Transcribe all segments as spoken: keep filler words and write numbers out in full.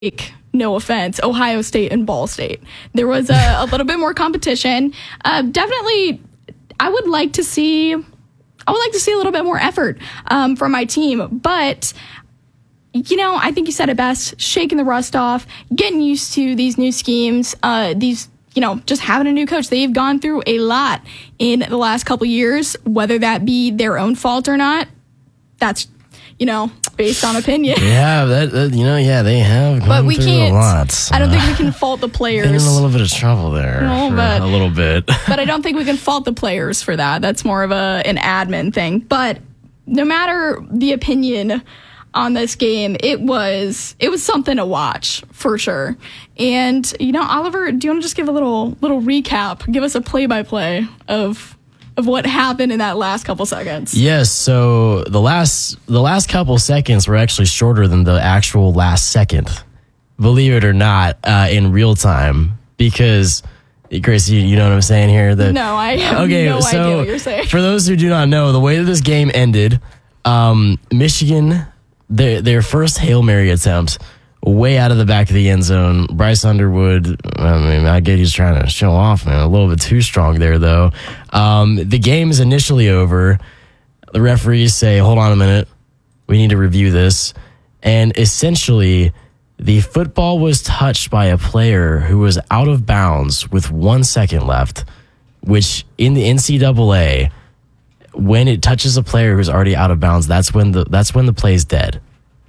no offense, Ohio State and Ball State. There was a, a little bit more competition. Uh, definitely, I would like to see, I would like to see a little bit more effort um, from my team. But, you know, I think you said it best, shaking the rust off, getting used to these new schemes, uh, these, you know, just having a new coach. They've gone through a lot in the last couple years, whether that be their own fault or not. That's, you know, based on opinion. Yeah, that, that you know, yeah, they have gone but we through can't, a lot. I don't think we can fault the players. Been in a little bit of trouble there. No, for but, a little bit. But I don't think we can fault the players for that. That's more of a an admin thing. But no matter the opinion on this game, it was it was something to watch for sure. And you know, Oliver, do you want to just give a little little recap? Give us a play by play of of what happened in that last couple seconds. Yes, so the last the last couple seconds were actually shorter than the actual last second, believe it or not, uh, in real time. Because, Grace, you, you know what I'm saying here? That, no, I have okay, no so idea what you're saying. For those who do not know, the way that this game ended, um, Michigan, their, their first Hail Mary attempt, way out of the back of the end zone. Bryce Underwood, I mean, I get he's trying to show off, man. A little bit too strong there, though. Um, the game is initially over. The referees say, hold on a minute. We need to review this. And essentially, the football was touched by a player who was out of bounds with one second left, which in the N C double A, when it touches a player who's already out of bounds, that's when the that's when the play's dead.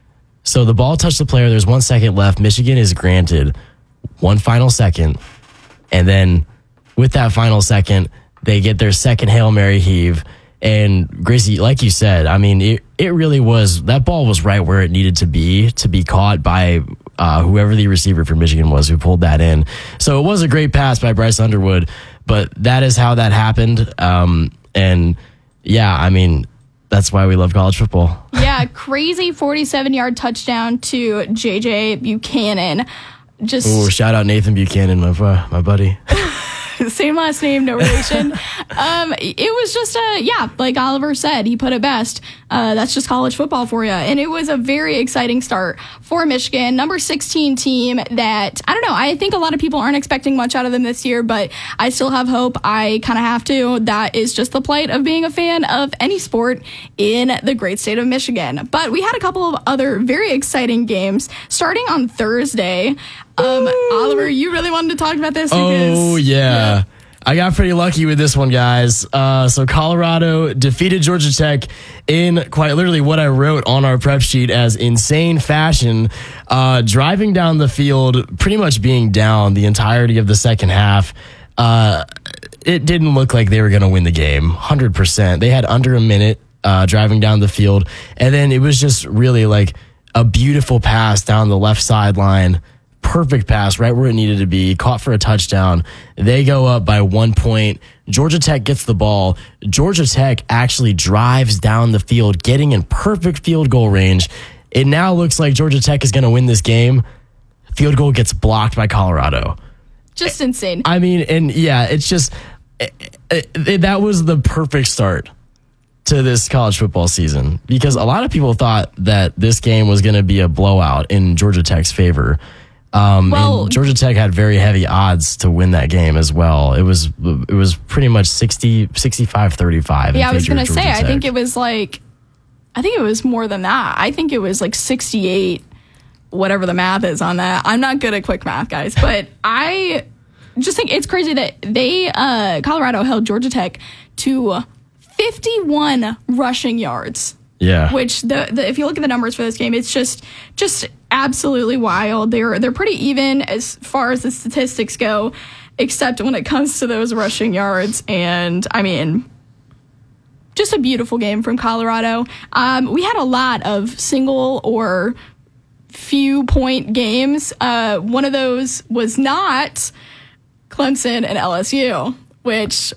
So the ball touched the player. There's one second left. Michigan is granted one final second. And then with that final second, they get their second Hail Mary heave. And Gracie, like you said, I mean, it, it really was, that ball was right where it needed to be to be caught by uh, whoever the receiver for Michigan was who pulled that in. So it was a great pass by Bryce Underwood, but that is how that happened. Um, and yeah, I mean, that's why we love college football. Yeah, crazy forty-seven-yard touchdown to J J Buchanan. Just Ooh, shout out Nathan Buchanan, my uh, my buddy. Same last name, no relation. um, it was just a, yeah, like Oliver said, he put it best. Uh, that's just college football for you. And it was a very exciting start for Michigan, number sixteen team that, I don't know, I think a lot of people aren't expecting much out of them this year, but I still have hope. I kind of have to. That is just the plight of being a fan of any sport in the great state of Michigan. But we had a couple of other very exciting games starting on Thursday. Um, Oliver, you really wanted to talk about this? Because, oh, yeah. yeah. I got pretty lucky with this one, guys. Uh, so Colorado defeated Georgia Tech in quite literally what I wrote on our prep sheet as insane fashion, uh, driving down the field, pretty much being down the entirety of the second half. Uh, it didn't look like they were going to win the game, one hundred percent. They had under a minute uh, driving down the field, and then it was just really like a beautiful pass down the left sideline. Perfect pass right where it needed to be, caught for a touchdown. They go up by one point. Georgia Tech gets the ball. Georgia Tech actually drives down the field, getting in perfect field goal range. It now looks like Georgia Tech is going to win this game. Field goal gets blocked by Colorado. Just insane. I mean, and yeah, it's just, it, it, it, that was the perfect start to this college football season, because a lot of people thought that this game was going to be a blowout in Georgia Tech's favor. Um, well, and Georgia Tech had very heavy odds to win that game as well. It was it was pretty much sixty, sixty-five thirty-five. Yeah, I was going to say, Tech. I think it was like, I think it was more than that. I think it was like sixty-eight, whatever the math is on that. I'm not good at quick math, guys, but I just think it's crazy that they, uh, Colorado held Georgia Tech to fifty-one rushing yards. Yeah. Which the, the if you look at the numbers for this game, it's just just absolutely wild. They're they're pretty even as far as the statistics go, except when it comes to those rushing yards. And I mean, just a beautiful game from Colorado. Um, we had a lot of single or few point games. Uh, one of those was not Clemson and L S U, which,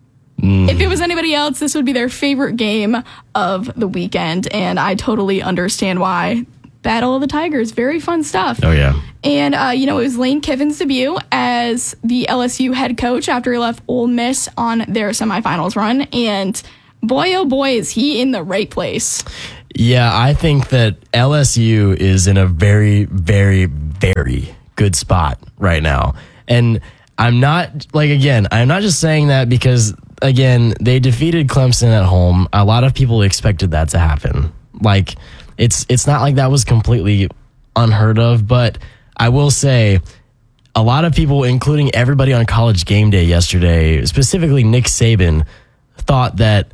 if it was anybody else, this would be their favorite game of the weekend, and I totally understand why. Battle of the Tigers, very fun stuff. Oh, yeah. And, uh, you know, it was Lane Kiffin's debut as the L S U head coach after he left Ole Miss on their semifinals run, and boy, oh boy, is he in the right place. Yeah, I think that L S U is in a very, very, very good spot right now. And I'm not, like, again, I'm not just saying that because, again, they defeated Clemson at home. A lot of people expected that to happen. Like, it's it's not like that was completely unheard of, but I will say a lot of people, including everybody on College Game Day yesterday, specifically Nick Saban, thought that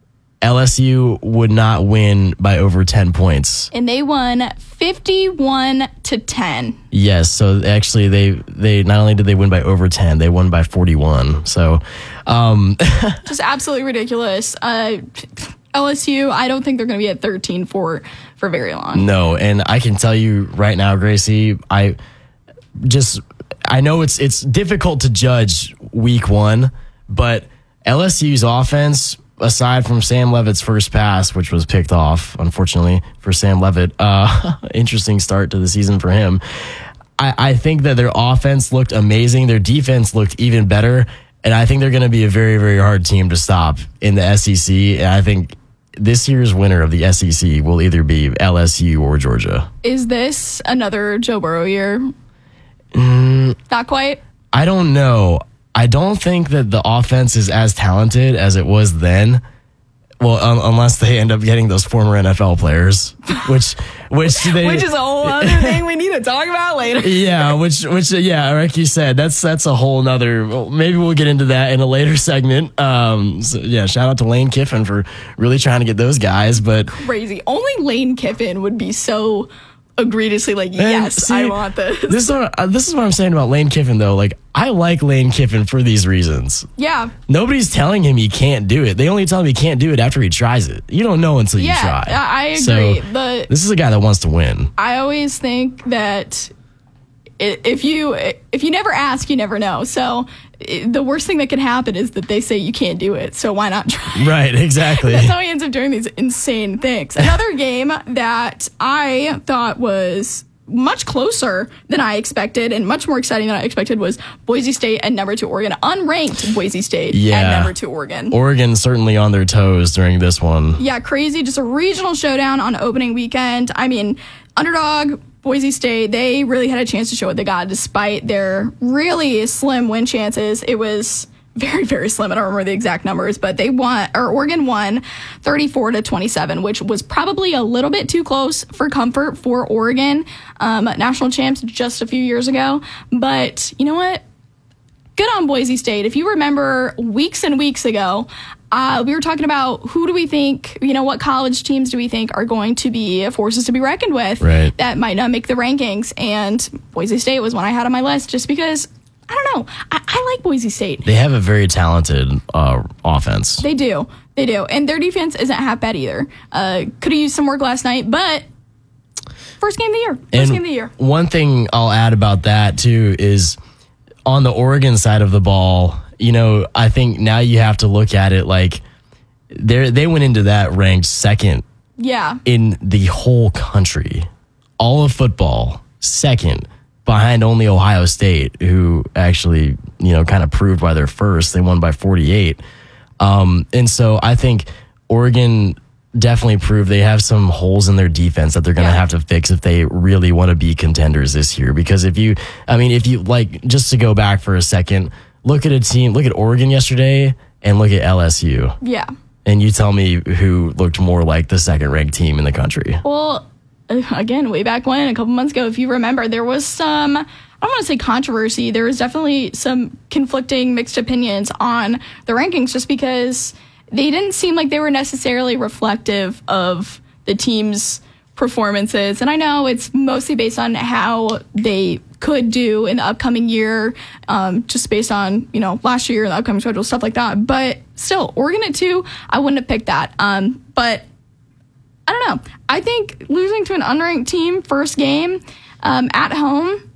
L S U would not win by over ten points. And they won fifty-one to ten. Yes, so actually they they not only did they win by over ten, they won by forty-one. So um just absolutely ridiculous. Uh L S U, I don't think they're going to be at thirteen for for very long. No, and I can tell you right now, Gracie, I just I know it's it's difficult to judge week one, but L S U's offense, aside from Sam Levitt's first pass, which was picked off, unfortunately, for Sam Levitt, uh, interesting start to the season for him. I, I think that their offense looked amazing. Their defense looked even better. And I think they're going to be a very, very hard team to stop in the S E C. And I think this year's winner of the S E C will either be L S U or Georgia. Is this another Joe Burrow year? Mm, Not quite. I don't know. I don't think that the offense is as talented as it was then. Well, um, unless they end up getting those former N F L players, which which they which is a whole other thing we need to talk about later. Yeah, which which yeah, like you said, that's that's a whole nother. Well, maybe we'll get into that in a later segment. Um, so yeah, shout out to Lane Kiffin for really trying to get those guys. But crazy, only Lane Kiffin would be so egregiously like, yes, see, I want this. This is what uh, this is what I'm saying about Lane Kiffin, though. Like, I like Lane Kiffin for these reasons. Yeah. Nobody's telling him he can't do it. They only tell him he can't do it after he tries it. You don't know until yeah, you try. Yeah, I agree. So, but this is a guy that wants to win. I always think that if you if you never ask, you never know. So the worst thing that can happen is that they say you can't do it. So why not try? Right, exactly. That's how he ends up doing these insane things. Another game that I thought was much closer than I expected and much more exciting than I expected was Boise State at number two Oregon. Unranked Boise State yeah. at number two Oregon. Oregon certainly on their toes during this one. Yeah, crazy. Just a regional showdown on opening weekend. I mean, underdog Boise State, they really had a chance to show what they got despite their really slim win chances. It was very, very slim. I don't remember the exact numbers, but they won, or Oregon won thirty-four to twenty-seven, which was probably a little bit too close for comfort for Oregon, um, national champs just a few years ago. But you know what? Good on Boise State. If you remember weeks and weeks ago, uh, we were talking about who do we think, you know, what college teams do we think are going to be forces to be reckoned with right. that might not make the rankings. And Boise State was one I had on my list just because, I don't know, I, I like Boise State. They have a very talented uh, offense. They do. They do. And their defense isn't half bad either. Uh, could have used some work last night, but first game of the year. First and game of the year. One thing I'll add about that, too, is on the Oregon side of the ball, you know, I think now you have to look at it like they they went into that ranked second yeah. in the whole country. All of football, second, behind only Ohio State, who actually, you know, kind of proved why they're first. They won by forty-eight. Um, and so I think Oregon definitely proved they have some holes in their defense that they're going to yeah. have to fix if they really want to be contenders this year. Because if you, I mean, if you like, just to go back for a second, look at a team, look at Oregon yesterday and look at L S U. Yeah. And you tell me who looked more like the second ranked team in the country. Well, again, way back when, a couple months ago, if you remember, there was some, I don't want to say controversy, there was definitely some conflicting mixed opinions on the rankings just because they didn't seem like they were necessarily reflective of the team's performances. And I know it's mostly based on how they could do in the upcoming year, um, just based on, you know, last year and the upcoming schedule, stuff like that. But still, Oregon at two, I wouldn't have picked that. Um, but I don't know. I think losing to an unranked team first game um, at home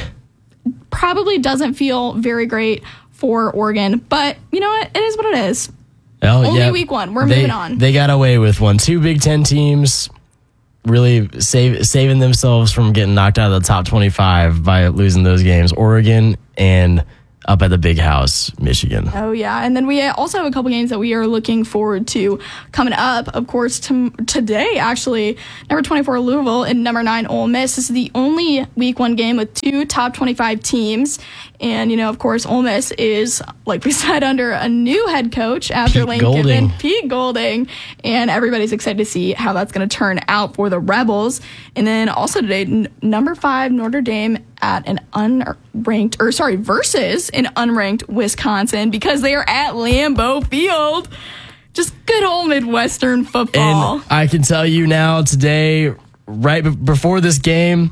probably doesn't feel very great for Oregon. But you know what? It is what it is. Well, Only yeah, week one. We're they, moving on. They got away with one. Two Big Ten teams really save, saving themselves from getting knocked out of the top twenty-five by losing those games. Oregon and up at the Big House, Michigan. Oh, yeah. And then we also have a couple games that we are looking forward to coming up. Of course, to, today, actually, number twenty-four Louisville and number nine Ole Miss. This is the only week one game with two top twenty-five teams. And, you know, of course, Ole Miss is, like we said, under a new head coach after Pete Lane Golding. Kiffin, Pete Golding. And everybody's excited to see how that's going to turn out for the Rebels. And then also today, n- number five Notre Dame at an unranked, or sorry, versus an unranked Wisconsin because they are at Lambeau Field. Just good old Midwestern football. And I can tell you now today, right be- before this game,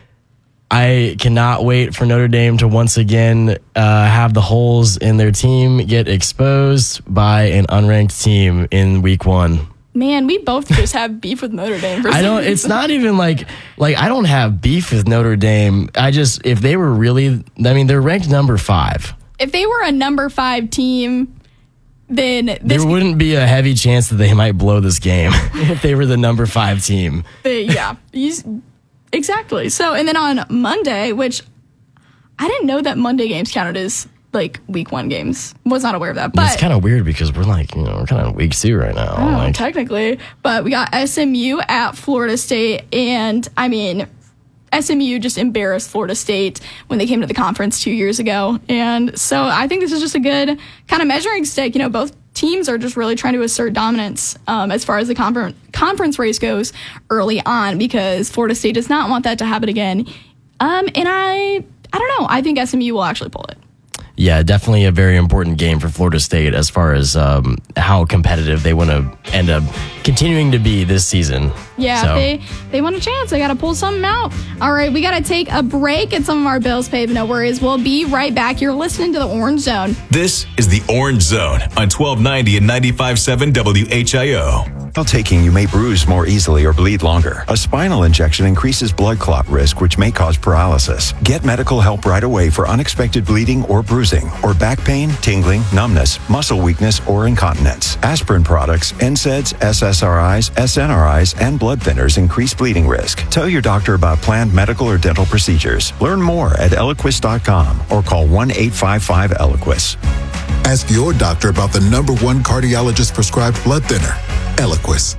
I cannot wait for Notre Dame to once again uh, have the holes in their team get exposed by an unranked team in week one. Man, we both just have beef with Notre Dame. For I don't. some It's reason. not even like like I don't have beef with Notre Dame. I just if they were really, I mean, they're ranked number five. If they were a number five team, then this There wouldn't be a heavy chance that they might blow this game if they were the number five team. they, yeah, you- exactly. So, and then on Monday, which I didn't know that Monday games counted as like week one games. Was not aware of that, but It's kind of weird because we're like, you know, we're kind of week two right now. Oh, like, technically, but we got S M U at Florida State, and I mean, S M U just embarrassed Florida State when they came to the conference two years ago, and so I think this is just a good kind of measuring stick. You know, both teams are just really trying to assert dominance um, as far as the confer- conference race goes early on, because Florida State does not want that to happen again. Um, and I, I don't know. I think S M U will actually pull it. yeah, definitely a very important game for Florida State as far as um, how competitive they want to end up continuing to be this season. Yeah, So- if they they want a chance. They got to pull something out. All right, we got to take a break at some of our bills paid. No worries. We'll be right back. You're listening to the Orange Zone. This is the Orange Zone on twelve ninety and ninety-five point seven W H I O. While taking, you may bruise more easily or bleed longer. A spinal injection increases blood clot risk, which may cause paralysis. Get medical help right away for unexpected bleeding or bruising, or back pain, tingling, numbness, muscle weakness, or incontinence. Aspirin products, N SAIDs, S S R Is, S N R Is, and blood thinners increase bleeding risk. Tell your doctor about planned medical or dental procedures. Learn more at Eliquis dot com or call one eight five five Eliquis. Ask your doctor about the number one cardiologist prescribed blood thinner, Eliquis.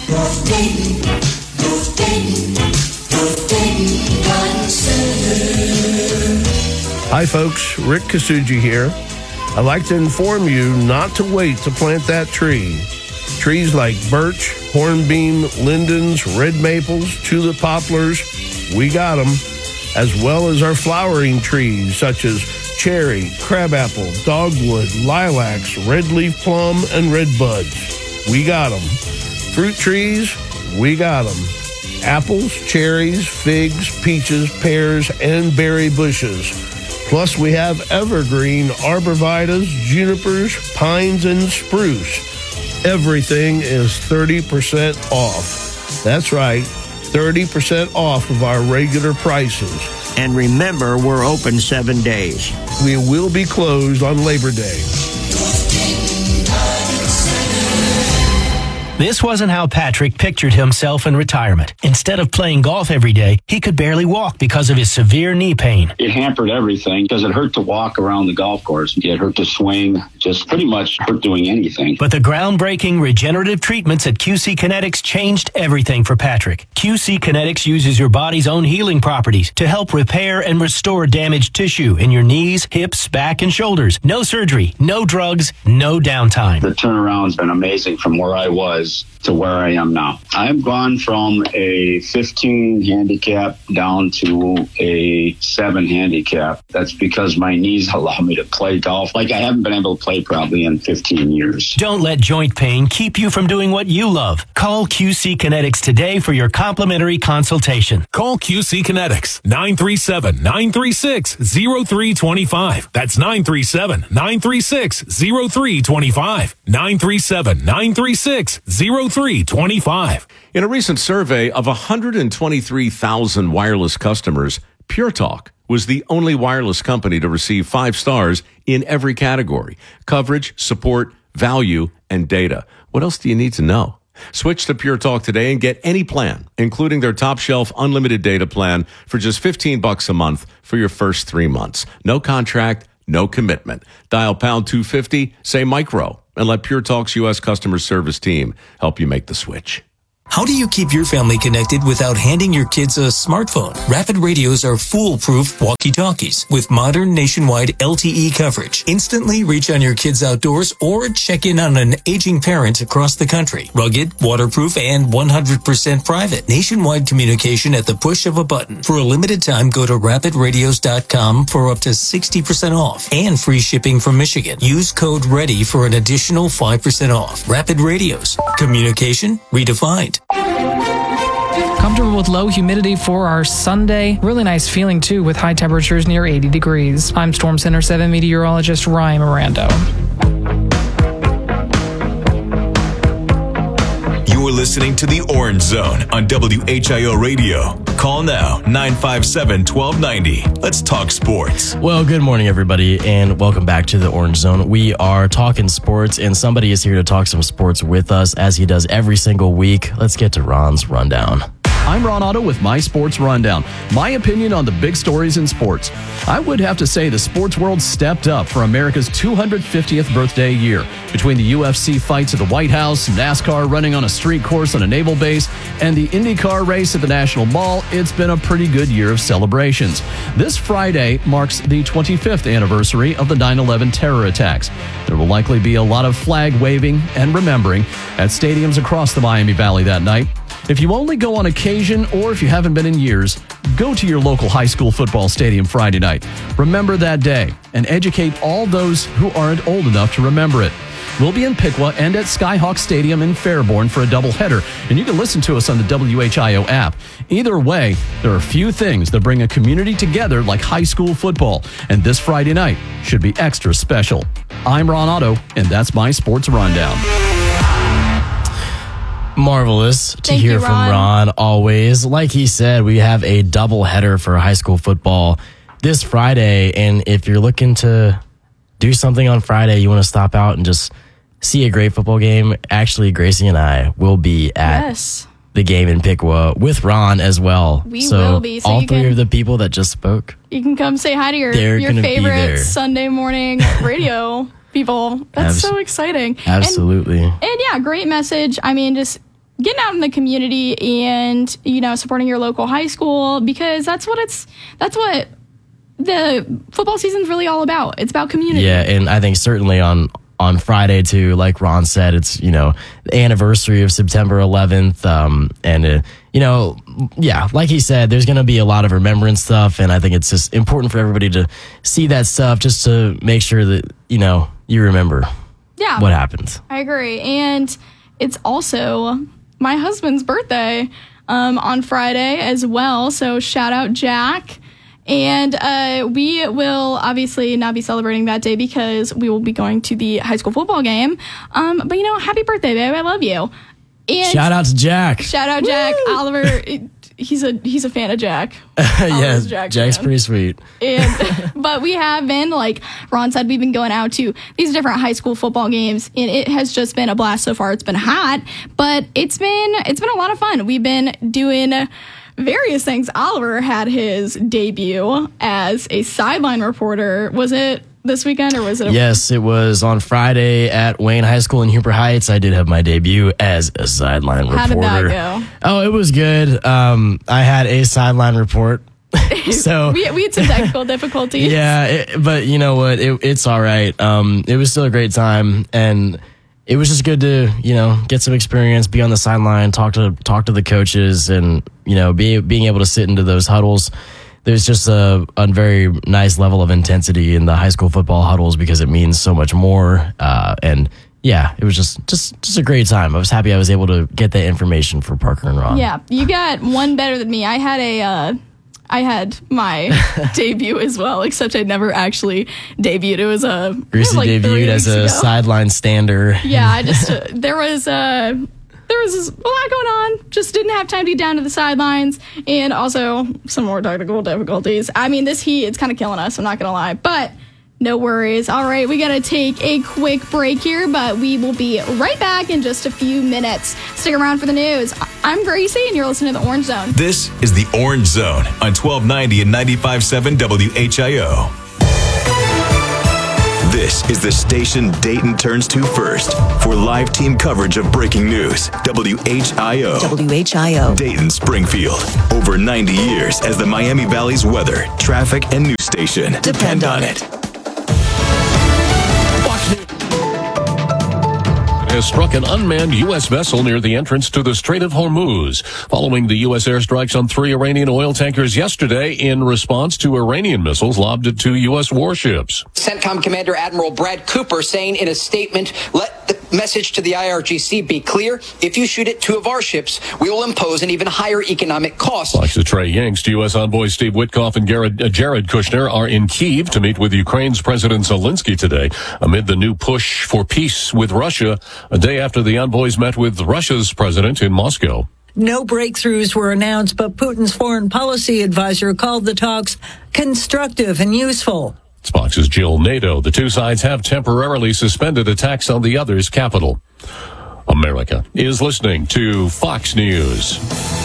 Hi, folks. Rick Kasuji here. I'd like to inform you not to wait to plant that tree. Trees like birch, hornbeam, lindens, red maples, tulip poplars, we got them, as well as our flowering trees such as cherry, crabapple, dogwood, lilacs, red leaf plum, and red buds. We got them. Fruit trees, we got them. Apples, cherries, figs, peaches, pears, and berry bushes. Plus, we have evergreen arborvitaes, junipers, pines, and spruce. Everything is thirty percent off. That's right, thirty percent off of our regular prices. And remember, we're open seven days. We will be closed on Labor Day. This wasn't how Patrick pictured himself in retirement. Instead of playing golf every day, he could barely walk because of his severe knee pain. It hampered everything because it hurt to walk around the golf course. It hurt to swing, just pretty much hurt doing anything. But the groundbreaking regenerative treatments at Q C Kinetics changed everything for Patrick. Q C Kinetics uses your body's own healing properties to help repair and restore damaged tissue in your knees, hips, back, and shoulders. No surgery, no drugs, no downtime. The turnaround's been amazing from where I was to where I am now. I've gone from a fifteen handicap down to a seven handicap. That's because my knees allow me to play golf like I haven't been able to play probably in fifteen years. Don't let joint pain keep you from doing what you love. Call Q C Kinetics today for your complimentary consultation. Call Q C Kinetics, nine three seven, nine three six, zero three two five. That's nine three seven, nine three six, zero three two five. nine three seven, nine three six, zero three two five. In a recent survey of one hundred twenty-three thousand wireless customers, Pure Talk was the only wireless company to receive five stars in every category: coverage, support, value, and data. What else do you need to know? Switch to Pure Talk today and get any plan, including their top shelf unlimited data plan for just fifteen bucks a month for your first three months. No contract, no commitment. Dial pound two fifty, say micro, and let Pure Talk's U S customer service team help you make the switch. How do you keep your family connected without handing your kids a smartphone? Rapid Radios are foolproof walkie-talkies with modern nationwide L T E coverage. Instantly reach on your kids outdoors or check in on an aging parent across the country. Rugged, waterproof, and one hundred percent private. Nationwide communication at the push of a button. For a limited time, go to rapid radios dot com for up to sixty percent off and free shipping from Michigan. Use code READY for an additional five percent off. Rapid Radios. Communication redefined. Comfortable with low humidity for our Sunday. Really nice feeling, too, with high temperatures near eighty degrees. I'm Storm Center seven meteorologist Ryan Mirando. You are listening to The Orange Zone on W H I O Radio. Call now, nine five seven, one two nine zero. Let's talk sports. Well, good morning, everybody, and welcome back to The Orange Zone. We are talking sports, and somebody is here to talk some sports with us, as he does every single week. Let's get to Ron's rundown. I'm Ron Otto with My Sports Rundown. My opinion on the big stories in sports. I would have to say the sports world stepped up for America's two hundred fiftieth birthday year. Between the U F C fights at the White House, NASCAR running on a street course on a naval base, and the IndyCar race at the National Mall, it's been a pretty good year of celebrations. This Friday marks the twenty-fifth anniversary of the nine eleven terror attacks. There will likely be a lot of flag waving and remembering at stadiums across the Miami Valley that night. If you only go on occasion, or if you haven't been in years, go to your local high school football stadium Friday night. Remember that day and educate all those who aren't old enough to remember it. We'll be in Piqua and at Skyhawk Stadium in Fairborn for a doubleheader, and you can listen to us on the W H I O app. Either way, there are few things that bring a community together like high school football, and this Friday night should be extra special. I'm Ron Otto, and that's my Sports Rundown. Marvelous to Thank hear you, from Ron. Ron always. Like he said, we have a double header for high school football this Friday. And if you're looking to do something on Friday, you want to stop out and just see a great football game, actually, Gracie and I will be at Yes. the game in Piqua with Ron as well. We so will be. So all you three can- of the people that just spoke. You can come say hi to your, They're your gonna be favorite there. Sunday morning radio people. That's Abs- so exciting. Absolutely. And, and yeah, great message. I mean, just getting out in the community and, you know, supporting your local high school, because that's what it's, that's what the football season's really all about. It's about community. Yeah, and I think certainly on on Friday too, like Ron said, it's, you know, the anniversary of September eleventh, um, and uh, you know, yeah, like he said, there's going to be a lot of remembrance stuff, and I think it's just important for everybody to see that stuff just to make sure that, you know, you remember Yeah. what happened. I agree. And it's also my husband's birthday um, on Friday as well. So shout out Jack. And uh, we will obviously not be celebrating that day because we will be going to the high school football game. Um, but, you know, happy birthday, babe. I love you. And Shout out to Jack. Shout out Jack. Oliver, it- he's a he's a fan of Jack. Yeah, Oliver's a Jack Jack's fan. pretty sweet. And, but we have been, like Ron said, we've been going out to these different high school football games, and it has just been a blast so far. It's been hot, but it's been it's been a lot of fun. We've been doing various things. Oliver had his debut as a sideline reporter. Was it this weekend or was it? A- Yes, it was on Friday at Wayne High School in Huber Heights. I did have my debut as a sideline reporter. How did that go? Oh, it was good. Um, I had a sideline report. so we, we had some technical difficulties. yeah, it, but you know what? It, it's all right. Um, it was still a great time, and it was just good to, you know, get some experience, be on the sideline, talk to talk to the coaches, and, you know, be being able to sit into those huddles. There's just a, a very nice level of intensity in the high school football huddles because it means so much more. Uh, and yeah, it was just, just just a great time. I was happy I was able to get that information for Parker and Ron. Yeah, you got one better than me. I had a, uh, I had my debut as well, except I'd never actually debuted. It was a Greasy like three debuted as weeks a ago. sideline stander. Yeah, I just uh, there was uh, there was a lot going on. Just didn't have time to get down to the sidelines, and also some more technical difficulties. I mean, this heat, it's kind of killing us. I'm not gonna lie, but no worries. All right, we gotta take a quick break here, but we will be right back in just a few minutes. Stick around for the news. I'm Gracie, and you're listening to The Orange Zone. This is The Orange Zone on twelve ninety and ninety-five point seven W H I O. This is the station Dayton turns to first for live team coverage of breaking news. W H I O. W H I O. Dayton Springfield. Over ninety years as the Miami Valley's weather, traffic, and news station. Depend, Depend on it. Has struck an unmanned U S vessel near the entrance to the Strait of Hormuz, following the U S airstrikes on three Iranian oil tankers yesterday in response to Iranian missiles lobbed at two U S warships. CENTCOM Commander Admiral Brad Cooper saying in a statement, let the message to the I R G C be clear. If you shoot at two of our ships, we will impose an even higher economic cost. Fox's Trey Yingst, U S envoys Steve Witkoff and Jared, uh, Jared Kushner are in Kyiv to meet with Ukraine's President Zelensky today amid the new push for peace with Russia, a day after the envoys met with Russia's president in Moscow. No breakthroughs were announced, but Putin's foreign policy advisor called the talks constructive and useful. Fox's Jill Nato. The two sides have temporarily suspended attacks on the other's capital. America is listening to Fox News.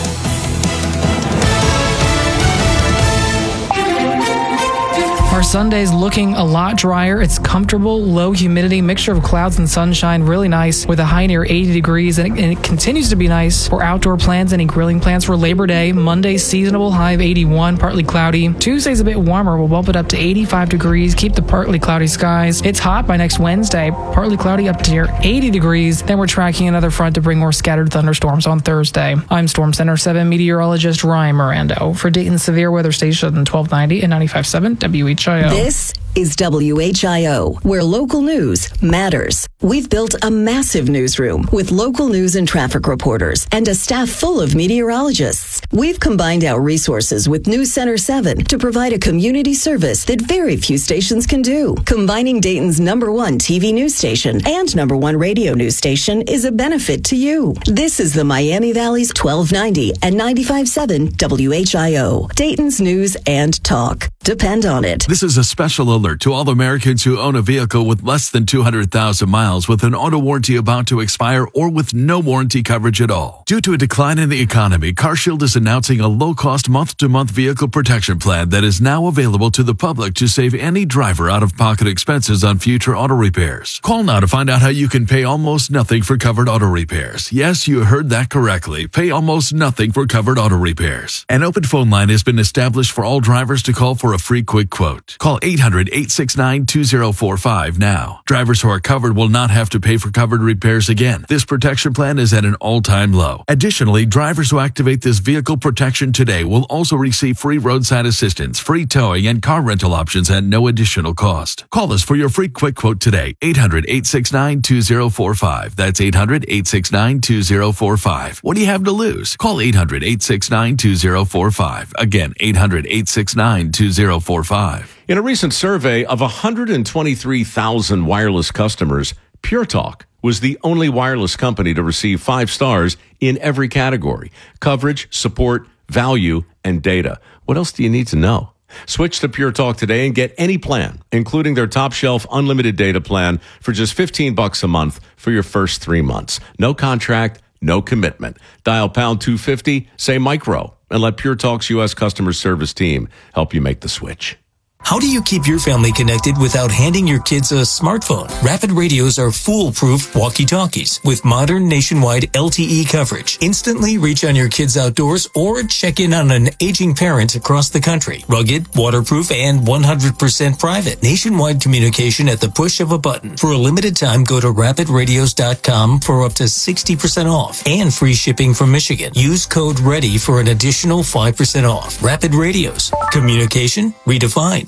Our Sunday's looking a lot drier. It's comfortable, low humidity, mixture of clouds and sunshine, really nice with a high near eighty degrees, and it, and it continues to be nice for outdoor plans. Any grilling plans for Labor Day? Monday, seasonable, high of eighty-one, partly cloudy. Tuesday's a bit warmer. We'll bump it up to eighty-five degrees, keep the partly cloudy skies. It's hot by next Wednesday, partly cloudy up to near eighty degrees. Then we're tracking another front to bring more scattered thunderstorms on Thursday. I'm Storm Center seven meteorologist Ryan Mirando for Dayton Severe Weather Station twelve ninety and ninety-five point seven W H I O. This is W H I O, where local news matters. We've built a massive newsroom with local news and traffic reporters and a staff full of meteorologists. We've combined our resources with News Center seven to provide a community service that very few stations can do. Combining Dayton's number one T V news station and number one radio news station is a benefit to you. This is the Miami Valley's twelve ninety and ninety-five point seven W H I O, Dayton's news and talk. Depend on it. This is a special alert to all Americans who own a vehicle with less than two hundred thousand miles with an auto warranty about to expire or with no warranty coverage at all. Due to a decline in the economy, CarShield is announcing a low-cost month-to-month vehicle protection plan that is now available to the public to save any driver out-of-pocket expenses on future auto repairs. Call now to find out how you can pay almost nothing for covered auto repairs. Yes, you heard that correctly. Pay almost nothing for covered auto repairs. An open phone line has been established for all drivers to call for a free quick quote. Call eight hundred, eight six nine, two zero four five now. Drivers who are covered will not have to pay for covered repairs again. This protection plan is at an all-time low. Additionally, drivers who activate this vehicle protection today will also receive free roadside assistance, free towing, and car rental options at no additional cost. Call us for your free quick quote today. eight hundred, eight six nine, two zero four five. That's eight hundred, eight six nine, two zero four five. What do you have to lose? Call eight hundred, eight six nine, two zero four five. Again, eight hundred, eight six nine, two zero four five. In a recent survey of one hundred twenty-three thousand wireless customers, Pure Talk was the only wireless company to receive five stars in every category: coverage, support, value, and data. What else do you need to know? Switch to Pure Talk today and get any plan, including their top shelf unlimited data plan, for just fifteen bucks a month for your first three months. No contract, no commitment. Dial pound two fifty, say micro, and let Pure Talk's U S customer service team help you make the switch. How do you keep your family connected without handing your kids a smartphone? Rapid Radios are foolproof walkie-talkies with modern nationwide L T E coverage. Instantly reach on your kids outdoors or check in on an aging parent across the country. Rugged, waterproof, and one hundred percent private. Nationwide communication at the push of a button. For a limited time, go to rapid radios dot com for up to sixty percent off and free shipping from Michigan. Use code READY for an additional five percent off. Rapid Radios. Communication redefined.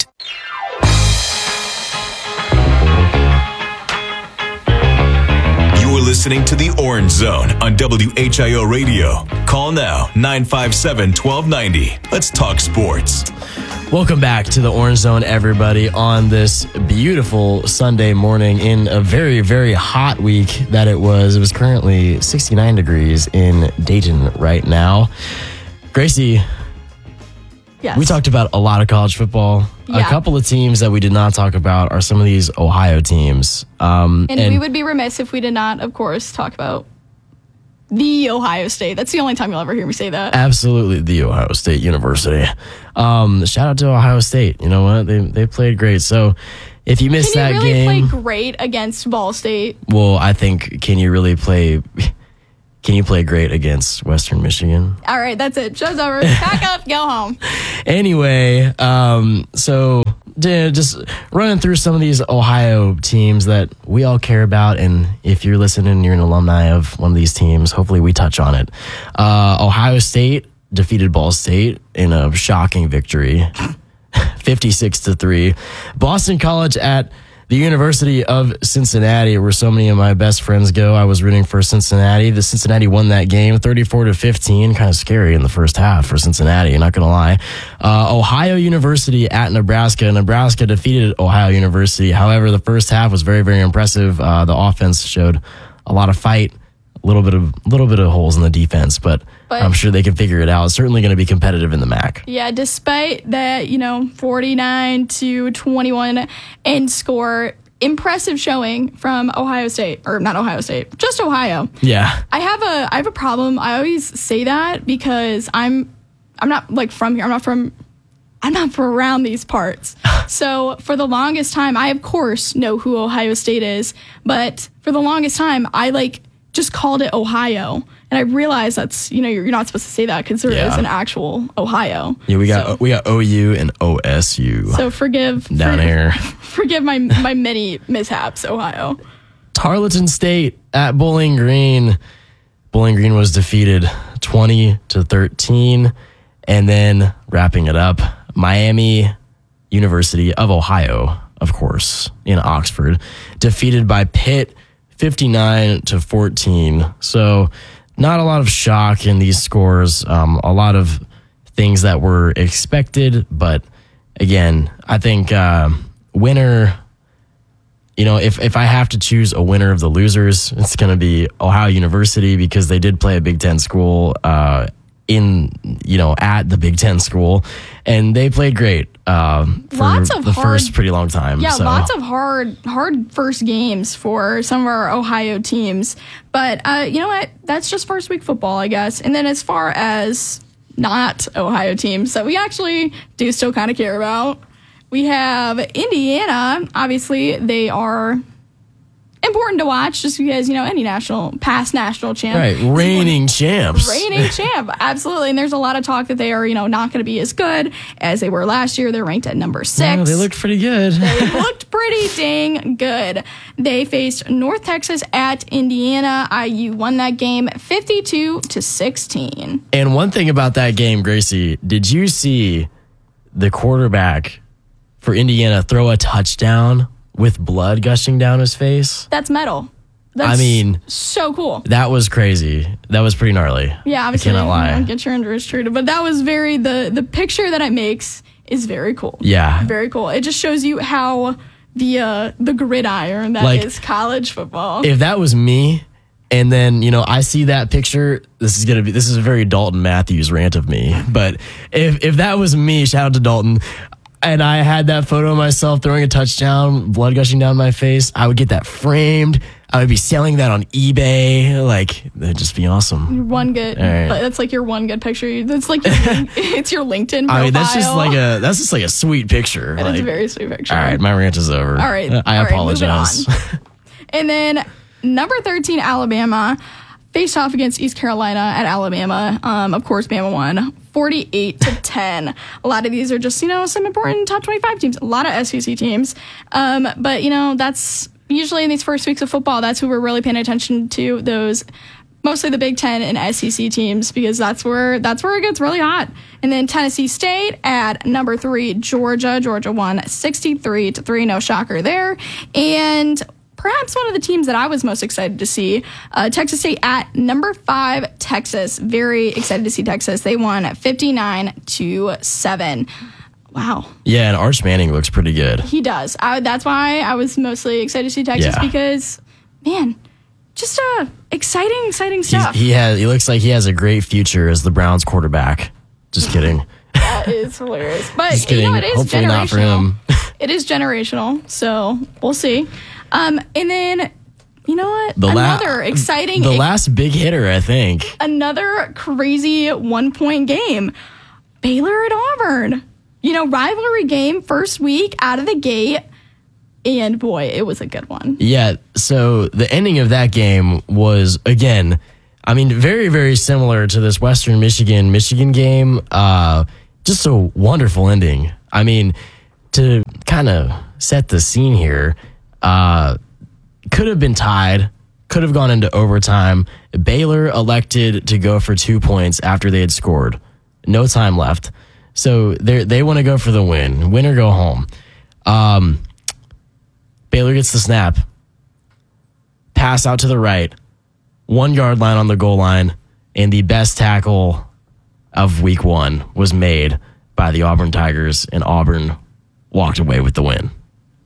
You're listening to The Orange Zone on W H I O Radio. Call now, nine five seven, one two nine zero. Let's talk sports. Welcome back to the Orange Zone, everybody, on this beautiful Sunday morning in a very, very hot week that it was. It was currently sixty-nine degrees in Dayton right now. Gracie, yes. We talked about a lot of college football. Yeah. A couple of teams that we did not talk about are some of these Ohio teams. Um, and, and we would be remiss if we did not, of course, talk about the Ohio State. That's the only time you'll ever hear me say that. Absolutely, the Ohio State University. Um, shout out to Ohio State. You know what? They they played great. So if you missed Can you that really game, play great against Ball State? well, I think can you really play? Can you play great against Western Michigan? All right, that's it. Show's over. Pack up, go home. Anyway, um, so yeah, just running through some of these Ohio teams that we all care about, and if you're listening, you're an alumni of one of these teams. Hopefully, we touch on it. Uh, Ohio State defeated Ball State in a shocking victory, fifty-six to three. Boston College at the University of Cincinnati, where so many of my best friends go. I was rooting for Cincinnati. The Cincinnati won that game thirty-four to fifteen. Kind of scary in the first half for Cincinnati, not going to lie. Uh, Ohio University at Nebraska. Nebraska defeated Ohio University. However, the first half was very, very impressive. Uh, the offense showed a lot of fight, a little bit of little bit of holes in the defense, but, But- I'm sure they can figure it out. It's certainly going to be competitive in the M A C. Yeah, despite that, you know, forty-nine to twenty-one end score, impressive showing from Ohio State, or not Ohio State, just Ohio. Yeah. I have a I have a problem. I always say that because I'm I'm not like from here. I'm not from I'm not from around these parts. So for the longest time, I of course know who Ohio State is, but for the longest time, I like just called it Ohio. And I realized that's, you know, you're, you're not supposed to say that because there is Yeah. an actual Ohio. Yeah, we got we got O U and O S U So forgive down for- here. Forgive my my many mishaps, Ohio. Tarleton State at Bowling Green. Bowling Green was defeated twenty to thirteen. And then wrapping it up, Miami University of Ohio, of course, in Oxford, defeated by Pitt fifty-nine to fourteen. So not a lot of shock in these scores. Um, a lot of things that were expected. But again, I think uh, winner... You know, if, if I have to choose a winner of the losers, it's going to be Ohio University because they did play a Big Ten school uh, in, you know, at the Big Ten school. And they played great um, for Lots of the hard- first pretty long time. Yeah, so. lots of hard, hard first games for some of our Ohio teams. But uh, you know what? That's just first week football, I guess. And then as far as not Ohio teams that we actually do still kind of care about, we have Indiana. Obviously, they are important to watch just because, you know, any national, past national champ. Right, reigning champs. Reigning champ, absolutely. And there's a lot of talk that they are, you know, not going to be as good as they were last year. They're ranked at number six. Yeah, they looked pretty good. They looked pretty dang good. They faced North Texas at Indiana. I U won that game fifty-two to sixteen. And one thing about that game, Gracie, did you see the quarterback for Indiana throw a touchdown with blood gushing down his face? That's metal. That's I mean, so cool. that was crazy. That was pretty gnarly. Yeah, obviously, I cannot lie. you know, get your injuries treated. But that was very, the, the picture that it makes is very cool. Yeah. Very cool. It just shows you how the uh, the gridiron that is Like, college football. If that was me, and then, you know, I see that picture, this is going to be, this is a very Dalton Matthews rant of me. But if, if that was me, shout out to Dalton, and I had that photo of myself throwing a touchdown, blood gushing down my face, I would get that framed. I would be selling that on eBay. Like, that'd just be awesome. Your one good, All right. that's like your one good picture. That's like your, it's your LinkedIn profile. I mean, that's just like a that's just like a sweet picture. It like, is a very sweet picture. All right, my rant is over. All right, I all right, apologize. moving on. And then number thirteen, Alabama, faced off against East Carolina at Alabama. Um, of course, Bama won forty-eight to ten. A lot of these are just, you know, some important top twenty-five teams. A lot of S E C teams. Um, but, you know, that's usually in these first weeks of football, that's who we're really paying attention to, those mostly the Big Ten and S E C teams, because that's where that's where it gets really hot. And then Tennessee State at number three, Georgia. Georgia won sixty-three to three. No shocker there. And perhaps one of the teams that I was most excited to see, uh, Texas State at number five, Texas. Very excited to see Texas. They won fifty-nine to seven. Wow. Yeah, and Arch Manning looks pretty good. He does. I, that's why I was mostly excited to see Texas, Yeah. because, man, just uh, exciting, exciting He's, stuff. he has. He looks like he has a great future as the Browns quarterback. Just kidding. That is hilarious. But Just you kidding. know, it is Hopefully generational. not for him. It is generational, so we'll see. Um, and then you know what? The la- Another exciting, The last big hitter, I think. another crazy one-point game. Baylor at Auburn. You know, rivalry game, first week out of the gate. And boy, it was a good one. Yeah, so the ending of that game was, again, I mean, very, very similar to this Western Michigan Michigan game. Uh, just a wonderful ending. I mean, to kind of set the scene here, uh, could have been tied, could have gone into overtime. Baylor elected to go for two points after they had scored. No time left. So they they want to go for the win. Win or go home. Um, Baylor gets the snap. Pass out to the right. One yard line on the goal line. And the best tackle of week one was made by the Auburn Tigers. And Auburn walked away with the win.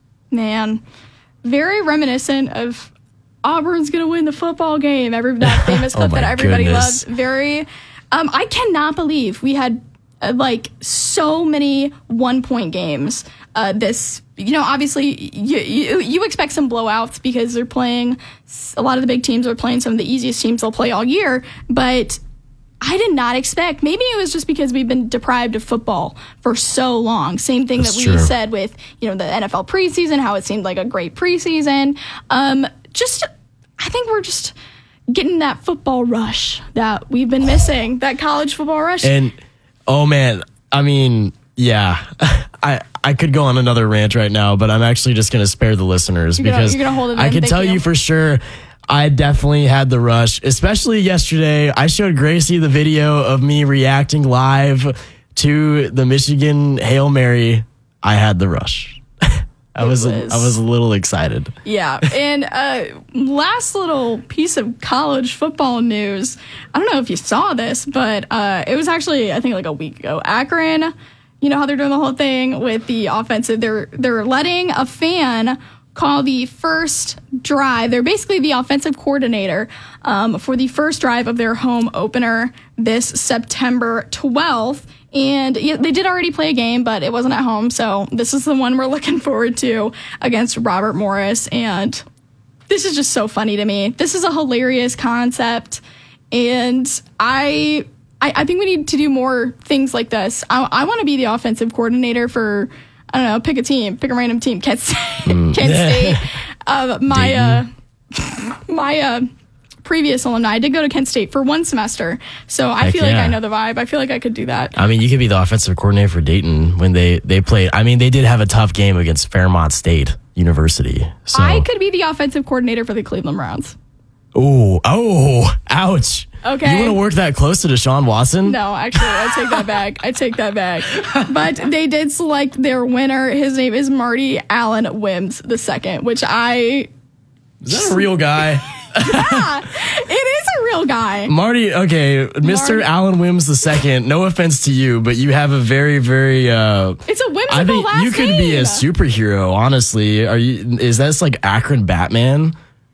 Man, very reminiscent of Auburn's going to win the football game. Every that famous clip Oh my that everybody goodness. loves. Very, um, I cannot believe we had uh, like so many one point games. Uh, this, you know, obviously you, you you expect some blowouts because they're playing. A lot of the big teams are playing some of the easiest teams they'll play all year, but I did not expect. Maybe it was just because we've been deprived of football for so long. Same thing That's that we true. said with, you know, the N F L preseason, how it seemed like a great preseason. Um, just, I think we're just getting that football rush that we've been missing, that college football rush. And, oh man, I mean, yeah, I I could go on another rant right now, but I'm actually just going to spare the listeners You're gonna- because you're gonna hold it I in. can Thank tell you. you. for sure I definitely had the rush, especially yesterday. I showed Gracie the video of me reacting live to the Michigan Hail Mary. I had the rush. I was, was- I was a little excited. Yeah. And uh, last little piece of college football news. I don't know if you saw this, but uh, it was actually, I think, like a week ago. Akron, you know how they're doing the whole thing with the offensive. They're they're letting a fan call the first drive. They're basically the offensive coordinator um, for the first drive of their home opener this September twelfth. And yeah, they did already play a game, but it wasn't at home. So this is the one we're looking forward to against Robert Morris. And this is just so funny to me. This is a hilarious concept. And I I, I think we need to do more things like this. I, I want to be the offensive coordinator for, I don't know, pick a team, pick a random team. Kent State. Mm. Kent State. Uh, my uh, my uh, previous alumni, I did go to Kent State for one semester. So I Heck feel like yeah. I know the vibe. I feel like I could do that. I mean, you could be the offensive coordinator for Dayton when they, they played. I mean, they did have a tough game against Fairmont State University. So. I could be the offensive coordinator for the Cleveland Browns. Oh, oh, ouch. Okay. You want to work that close to Deshaun Watson? No, actually, I take that back. I take that back. But they did select their winner. His name is Marty Allen Wims the second, which I... Is that a real guy? Yeah, it is a real guy. Marty, okay, Mister Marty- Allen Wims the second. No offense to you, but you have a very, very. Uh, It's a whimsical I think last you could name. be a superhero. Honestly, are you? Is that like Akron Batman?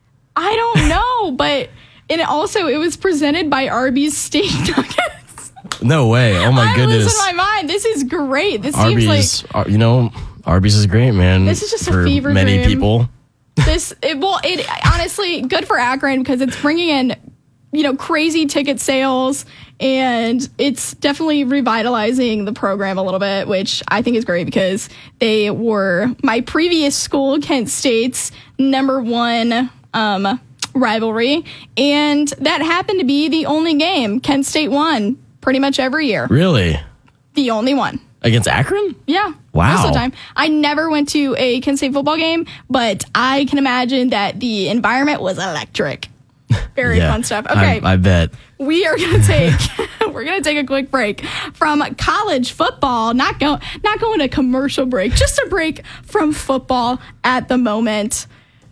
I don't know, but... And it also, it was presented by Arby's Steak Nuggets. No way! Oh my I'm goodness! losing my mind. This is great. This seems Arby's, like... uh, you know, Arby's is great, man. This is just a for fever many dream. people. This it, well, it honestly good for Akron because it's bringing in, you know, crazy ticket sales, and it's definitely revitalizing the program a little bit, which I think is great because they were my previous school, Kent State's number one um, rivalry, and that happened to be the only game Kent State won pretty much every year. Really? The only one. Against Akron? Yeah. Wow. Most of the time. I never went to a Kent State football game, but I can imagine that the environment was electric. Very Yeah, fun stuff. Okay. I, I bet. We are going to take we're going to take a quick break from college football, not go not going to commercial break, just a break from football at the moment.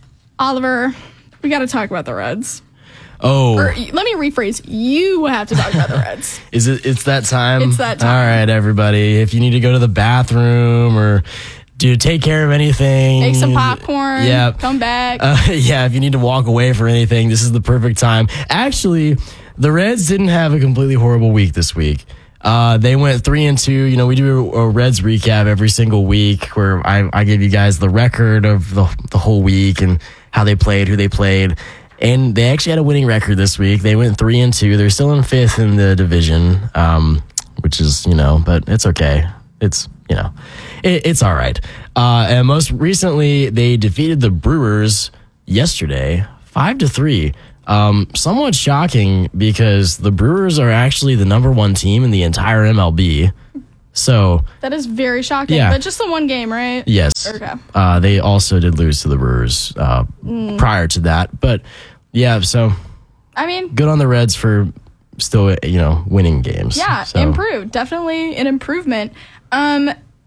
Oliver, we got to talk about the Reds. Oh, Or, let me rephrase. You have to talk about the Reds. is it? It's that time. It's that time. All right, everybody. If you need to go to the bathroom or do take care of anything, Make some popcorn. Yeah. Come back. Uh, yeah, if you need to walk away for anything, this is the perfect time. Actually, the Reds didn't have a completely horrible week this week. Uh, they went three and two. You know, we do a, a Reds recap every single week where I, I give you guys the record of the the whole week and how they played, who they played. And they actually had a winning record this week. They went three and two. They're still in fifth in the division, um, which is, you know, but it's okay. It's, you know, it, it's all right. Uh, and most recently, they defeated the Brewers yesterday, five to three. Um, somewhat shocking because the Brewers are actually the number one team in the entire M L B. So that is very shocking. Yeah. But just the one game, right? Yes. Okay. Uh, they also did lose to the Brewers uh, Mm. prior to that, but yeah. So I mean, good on the Reds for still, you know, winning games. yeah, So. improved. Definitely an improvement. Um,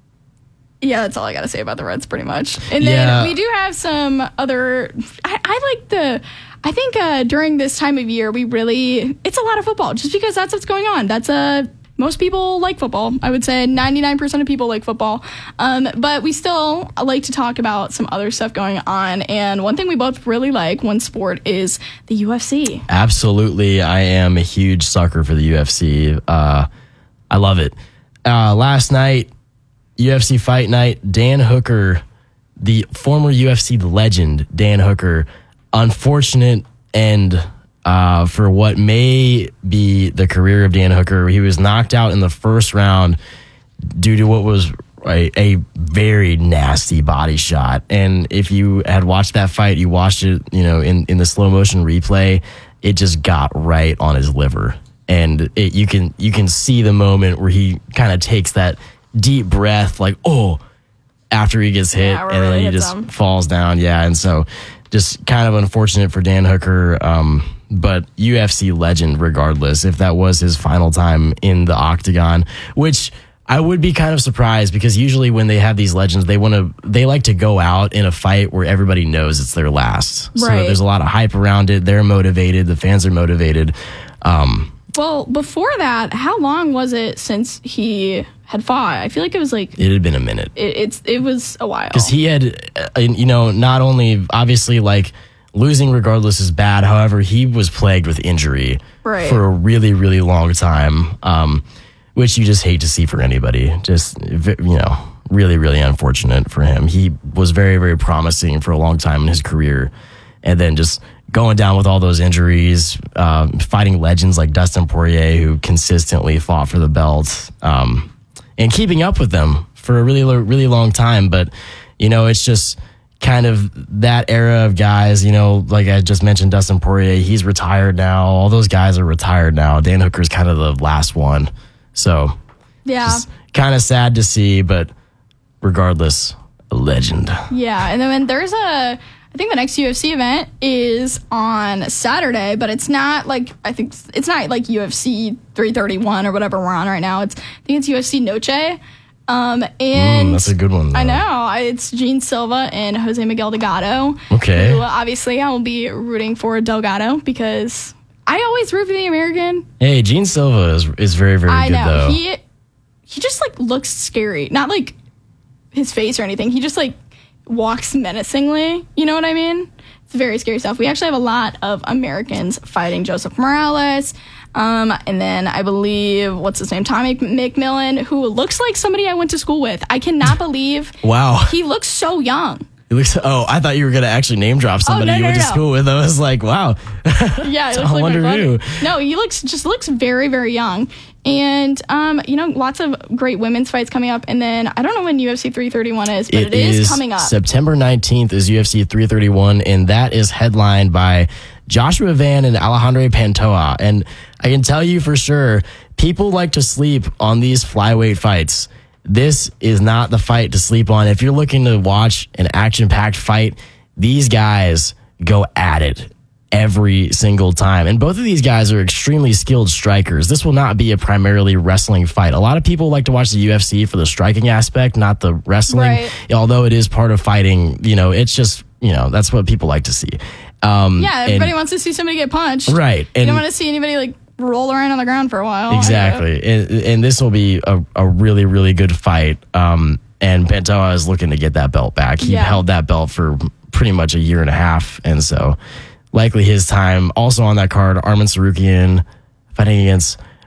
yeah, that's all I got to say about the Reds, pretty much. And then Yeah. we do have some other. I, I like the. I think uh, during this time of year, we really it's a lot of football, just because that's what's going on. That's a most people like football. I would say ninety-nine percent of people like football. Um, but we still like to talk about some other stuff going on. And one thing we both really like, one sport, is the U F C. Absolutely. I am a huge sucker for the U F C. Uh, I love it. Uh, last night, U F C Fight Night, Dan Hooker, the former U F C legend, Dan Hooker, unfortunate end uh, for what may be the career of Dan Hooker. He was knocked out in the first round due to what was a, a very nasty body shot. And if you had watched that fight, you watched it, you know, in, in the slow motion replay, it just got right on his liver. And it, you can you can see the moment where he kind of takes that deep breath, like, oh, after he gets hit, Yeah, and really then he hits just him. falls down. Yeah, and so just kind of unfortunate for Dan Hooker, um, but U F C legend regardless, if that was his final time in the octagon, which I would be kind of surprised, because usually when they have these legends, they want to they like to go out in a fight where everybody knows it's their last. So Right. there's a lot of hype around it. They're motivated. The fans are motivated. Um, Well, before that, how long was it since he had fought? I feel like it was like it had been a minute. it, it's it was a while. Because he had, uh, you know, not only obviously like losing regardless is bad. However, he was plagued with injury Right. for a really, really long time, um, which you just hate to see for anybody. Just, v- you know, really, really unfortunate for him. He was very, very promising for a long time in his career. And then just going down with all those injuries, uh, fighting legends like Dustin Poirier, who consistently fought for the belt, um, and keeping up with them for a really, really long time. But, you know, it's just kind of that era of guys, you know, like I just mentioned, Dustin Poirier, he's retired now. All those guys are retired now. Dan Hooker's kind of the last one. So yeah. kind of sad to see, but regardless, a legend. Yeah, and then when there's a, I think the next U F C event is on Saturday, but it's not like, I think it's not like U F C three thirty-one or whatever we're on right now. It's, I think it's U F C Noche. Um, and Mm, that's a good one, though. I know. I- It's Gene Silva and Jose Miguel Delgado. Okay. Who, obviously, I will be rooting for Delgado because I always root for the American. Hey, Gene Silva is, is very, very I good, know. though. He he just like looks scary. Not like his face or anything. He just like walks menacingly. You know what I mean? It's very scary stuff. We actually have a lot of Americans fighting Joseph Morales. Um, and then I believe, what's his name? Tommy McMillan, who looks like somebody I went to school with. I cannot believe Wow. he looks so young. It looks, oh, I thought you were going to actually name drop somebody no, you no, went to no. school with. I was like, wow. Yeah, it I looks like wonder my who. buddy. No, he looks just looks very, very young. And um, you know, lots of great women's fights coming up. And then I don't know when U F C three thirty-one is, but it is, coming up. September nineteenth is U F C three thirty-one, and that is headlined by Joshua Van and Alejandro Pantoja. And I can tell you for sure, people like to sleep on these flyweight fights. This is not the fight to sleep on. If you're looking to watch an action-packed fight, these guys go at it every single time. And both of these guys are extremely skilled strikers. This will not be a primarily wrestling fight. A lot of people like to watch the U F C for the striking aspect, not the wrestling. Right. Although it is part of fighting, you know, it's just, you know, that's what people like to see. Um, Yeah, everybody and- wants to see somebody get punched. Right, you and- don't want to see anybody like roll around on the ground for a while. Exactly. And, and this will be a, a really, really good fight. Um, and Pantoja is looking to get that belt back. He Yeah. held that belt for pretty much a year and a half. And so likely his time. Also on that card, Arman Sarukian fighting against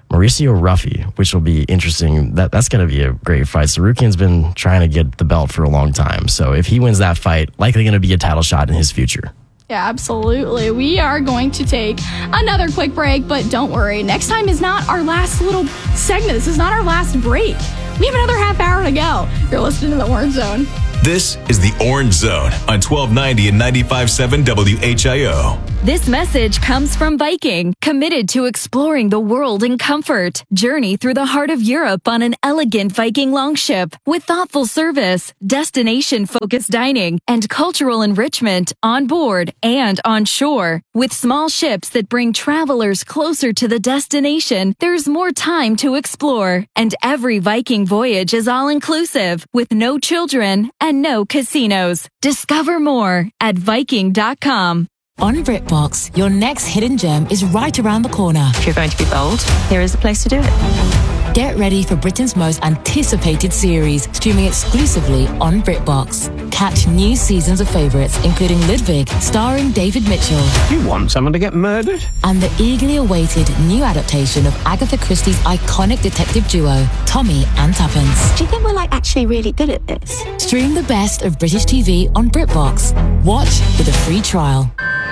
Mauricio Ruffy, which will be interesting. That That's going to be a great fight. Sarukian's been trying to get the belt for a long time. So if he wins that fight, likely going to be a title shot in his future. Yeah, absolutely. We are going to take another quick break, but don't worry. Next time is not our last little segment. This is not our last break. We have another half hour to go. You're listening to The Orange Zone. This is The Orange Zone on twelve ninety and ninety-five point seven W H I O. This message comes from Viking, committed to exploring the world in comfort. Journey through the heart of Europe on an elegant Viking longship with thoughtful service, destination-focused dining, and cultural enrichment on board and on shore. With small ships that bring travelers closer to the destination, there's more time to explore. And every Viking voyage is all-inclusive, with no children and no casinos. Discover more at Viking dot com. On BritBox, your next hidden gem is right around the corner. If you're going to be bold, here is the place to do it. Get ready for Britain's most anticipated series, streaming exclusively on BritBox. Catch new seasons of favourites, including Ludwig, starring David Mitchell. You want someone to get murdered? And the eagerly awaited new adaptation of Agatha Christie's iconic detective duo, Tommy and Tuppence. Do you think we're like actually really good at this? Stream the best of British T V on BritBox. Watch with a free trial.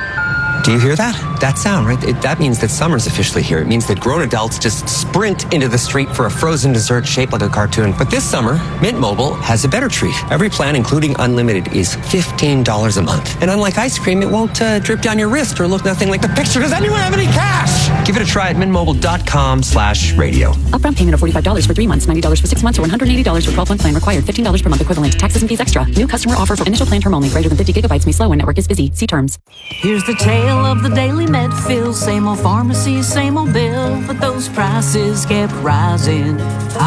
Do you hear that? That sound, right? It, that means that summer's officially here. It means that grown adults just sprint into the street for a frozen dessert shaped like a cartoon. But this summer, Mint Mobile has a better treat. Every plan, including unlimited, is fifteen dollars a month. And unlike ice cream, it won't uh, drip down your wrist or look nothing like the picture. Does anyone have any cash? Give it a try at mintmobile.com slash radio. Upfront payment of forty-five dollars for three months, ninety dollars for six months, or one hundred eighty dollars for twelve-month plan required. fifteen dollars per month equivalent. Taxes and fees extra. New customer offer for initial plan term only. Greater than fifty gigabytes may slow when network is busy. See terms. Here's the tale of the Daily Medfield. Same old pharmacy, same old bill, but those prices kept rising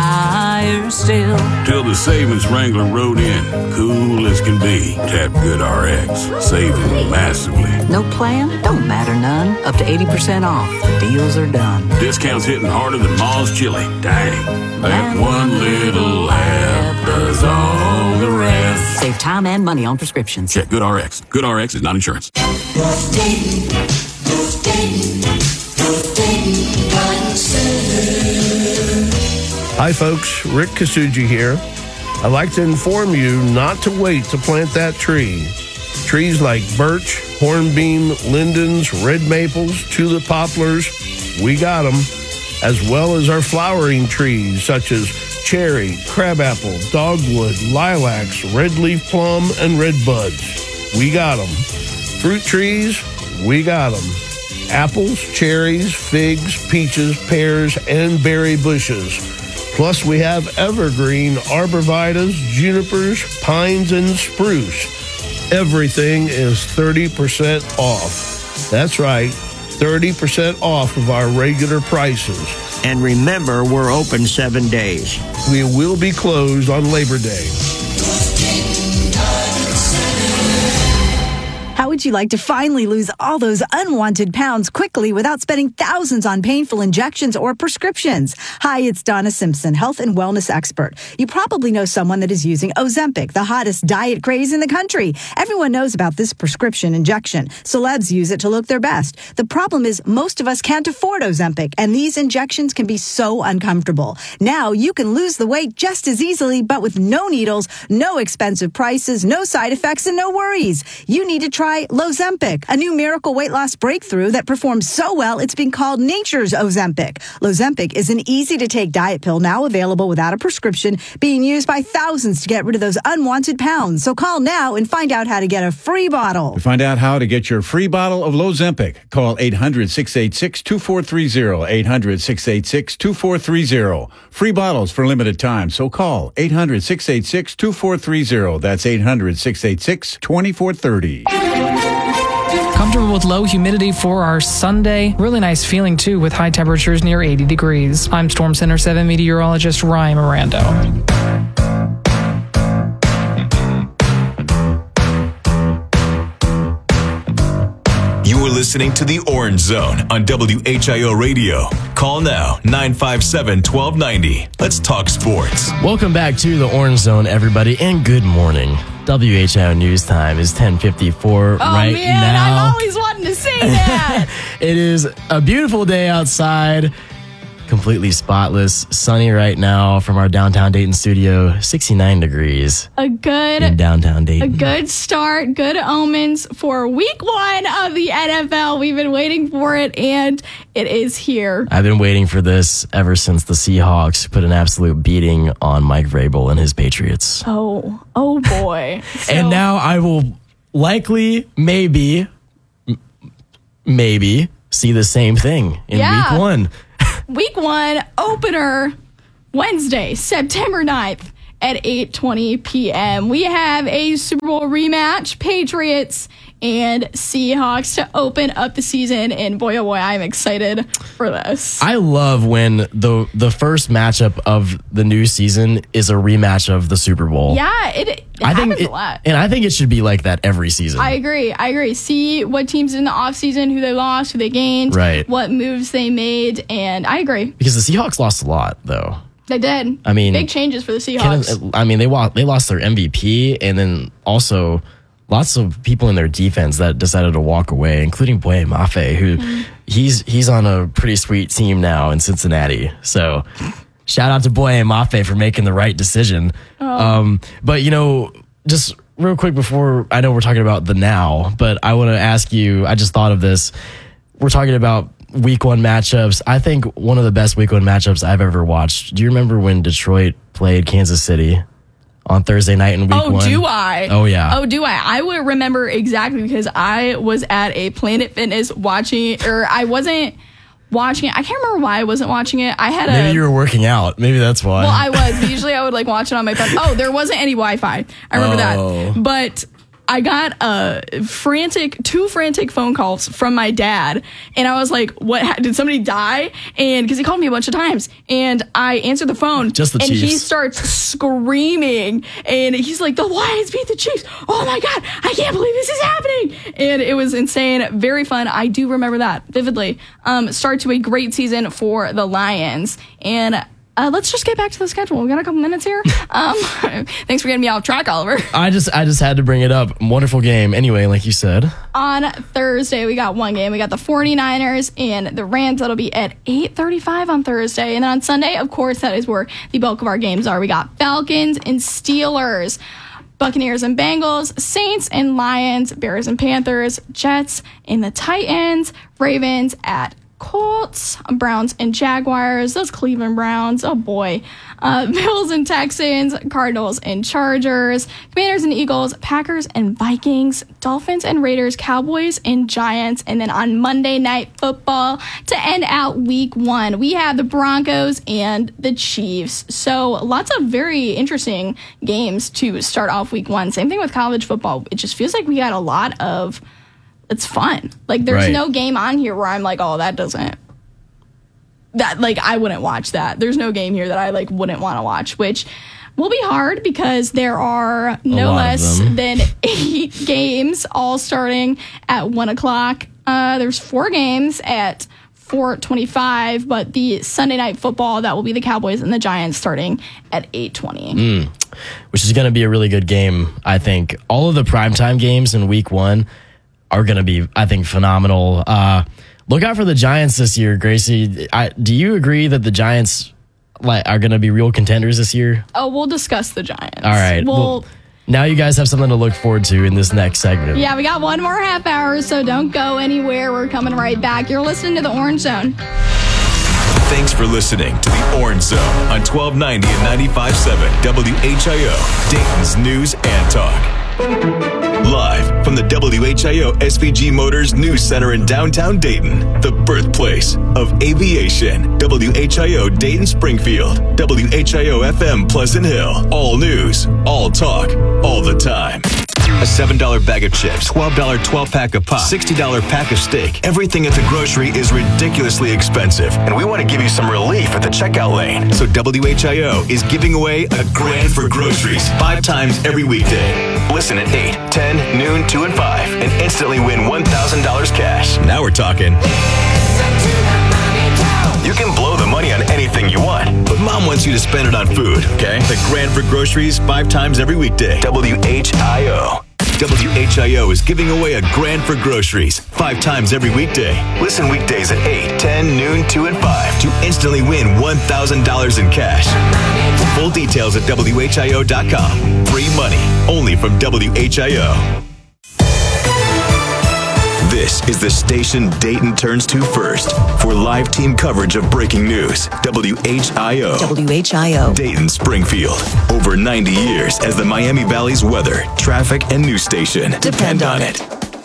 higher still. Till the savings Wrangler rode in, cool as can be. Tap GoodRx, saving massively. No plan? Don't matter none. Up to eighty percent off. The deals are done. Discounts hitting harder than Ma's chili. Dang, that one little app does all the rest. Save time and money on prescriptions. Check GoodRx. GoodRx is not insurance. Hi, folks. Rick Kasuji here. I'd like to inform you not to wait to plant that tree. Trees like birch, hornbeam, lindens, red maples, tulip poplars, we got them, as well as our flowering trees such as cherry, crabapple, dogwood, lilacs, red leaf plum, and red buds. We got them. Fruit trees, we got them. Apples, cherries, figs, peaches, pears, and berry bushes. Plus, we have evergreen arborvitaes, junipers, pines, and spruce. Everything is thirty percent off. That's right, thirty percent off of our regular prices. And remember, we're open seven days. We will be closed on Labor Day. How would you like to finally lose all those unwanted pounds quickly without spending thousands on painful injections or prescriptions? Hi, it's Donna Simpson, health and wellness expert. You probably know someone that is using Ozempic, the hottest diet craze in the country. Everyone knows about this prescription injection. Celebs use it to look their best. The problem is most of us can't afford Ozempic, and these injections can be so uncomfortable. Now you can lose the weight just as easily, but with no needles, no expensive prices, no side effects, and no worries. You need to try Lozempic, a new miracle weight loss breakthrough that performs so well it's been called nature's Ozempic. Lozempic is an easy-to-take diet pill now available without a prescription, being used by thousands to get rid of those unwanted pounds. So call now and find out how to get a free bottle. To find out how to get your free bottle of Lozempic, call eight hundred, six eight six, two four three zero, eight hundred, six eight six, two four three zero. Free bottles for limited time, so call eight hundred, six eight six, two four three zero. That's eight hundred, six eight six, two four three zero. Comfortable with low humidity for our Sunday. Really nice feeling, too, with high temperatures near eighty degrees. I'm Storm Center seven meteorologist Ryan Mirando. You are listening to The Orange Zone on W H I O Radio. Call now, nine five seven, one two nine zero. Let's talk sports. Welcome back to The Orange Zone, everybody, and good morning. W H I O News Time is ten fifty-four oh, right man, now. I'm always wanting to say that. It is a beautiful day outside. completely spotless. Sunny right now from our downtown Dayton studio, sixty-nine degrees A good in downtown A Dayton. good start, good omens for week one of the N F L. We've been waiting for it, and it is here. I've been waiting for this ever since the Seahawks put an absolute beating on Mike Vrabel and his Patriots. Oh, oh boy. So, And now I will likely, maybe, m- maybe see the same thing in Yeah. week one. week one opener, Wednesday, September ninth at eight twenty p.m. We have a Super Bowl rematch, Patriots and Seahawks, to open up the season. And boy, oh boy, I'm excited for this. I love when the the first matchup of the new season is a rematch of the Super Bowl. Yeah, it, it I happens think it, a lot. and I think it should be like that every season. I agree. I agree. See what teams in the offseason, who they lost, who they gained, Right. what moves they made, and I agree. Because the Seahawks lost a lot, though. They did. I mean, big changes for the Seahawks. Kenneth- I mean, they wa- they lost their M V P, and then also lots of people in their defense that decided to walk away, including Boye Mafe, who Mm-hmm. he's he's on a pretty sweet team now in Cincinnati. So shout out to Boye Mafe for making the right decision. Oh. Um, but you know, just real quick before, I know we're talking about the now, but I want to ask you. I just thought of this. We're talking about week one matchups. I think one of the best week one matchups I've ever watched. Do you remember when Detroit played Kansas City on Thursday night in week Oh, one? do I? Oh, yeah. Oh, do I? I would remember exactly because I was at a Planet Fitness watching, or I wasn't watching it. I can't remember why I wasn't watching it. I had a. Maybe you were working out. Maybe that's why. Well, I was. But usually I would like watch it on my phone. Oh, there wasn't any Wi-Fi. I remember Oh. that. But I got a frantic, two frantic phone calls from my dad, and I was like, "What? ha- Did somebody die?" And because he called me a bunch of times, and I answered the phone, Just the and he Chiefs. starts screaming, and he's like, "The Lions beat the Chiefs! Oh my god, I can't believe this is happening!" And it was insane, very fun. I do remember that vividly. Um, start to a great season for the Lions, and. Uh, let's just get back to the schedule. We got a couple minutes here. Um, thanks for getting me off track, Oliver. I just I just had to bring it up. Wonderful game. Anyway, like you said. On Thursday, we got one game. We got the 49ers and the Rams. That'll be at eight thirty-five on Thursday. And then on Sunday, of course, that is where the bulk of our games are. We got Falcons and Steelers, Buccaneers and Bengals, Saints and Lions, Bears and Panthers, Jets and the Titans, Ravens at Colts, Browns and Jaguars, those Cleveland Browns, oh boy, uh, Bills and Texans, Cardinals and Chargers, Commanders and Eagles, Packers and Vikings, Dolphins and Raiders, Cowboys and Giants, and then on Monday Night Football to end out week one, we have the Broncos and the Chiefs. So lots of very interesting games to start off week one. Same thing with college football. It just feels like we got a lot of it's fun. Like there's Right. no game on here where I'm like, oh, that doesn't that like I wouldn't watch that. There's no game here that I like wouldn't want to watch, which will be hard because there are no lot of less them. than eight games all starting at one o'clock. Uh, there's four games at four twenty-five, but the Sunday Night Football, that will be the Cowboys and the Giants starting at eight twenty. Mm, which is going to be a really good game, I think. All of the primetime games in week one are going to be, I think, phenomenal. Uh, look out for the Giants this year, Gracie. I, do you agree that the Giants like are going to be real contenders this year? Oh, we'll discuss the Giants. All right. We'll, Well, now you guys have something to look forward to in this next segment. yeah, we got one more half hour, so don't go anywhere. We're coming right back. You're listening to the Orange Zone. Thanks for listening to the Orange Zone on twelve ninety and ninety-five point seven W H I O, Dayton's News and Talk. Live from the W H I O S V G Motors News Center in downtown Dayton, the birthplace of aviation. W H I O Dayton Springfield, W H I O F M Pleasant Hill. All news, all talk, all the time. A seven dollar bag of chips, twelve dollar twelve pack of pop, sixty dollar pack of steak. Everything at the grocery is ridiculously expensive, and we want to give you some relief at the checkout lane. So W H I O is giving away a grand for groceries five times every weekday. Listen at eight, ten, noon, two, and five, and instantly win one thousand dollars cash. Now we're talking. You can blow the money on anything you want, but Mom wants you to spend it on food, okay? The grand for groceries five times every weekday. W H I O. W H I O is giving away a grand for groceries five times every weekday. Listen weekdays at eight, ten, noon, two, and five to instantly win one thousand dollars in cash. Full details at W H I O dot com. Free money only from W H I O. This is the station Dayton turns to first for live team coverage of breaking news. W H I O. W H I O. Dayton, Springfield. Over ninety years as the Miami Valley's weather, traffic, and news station. Depend on it.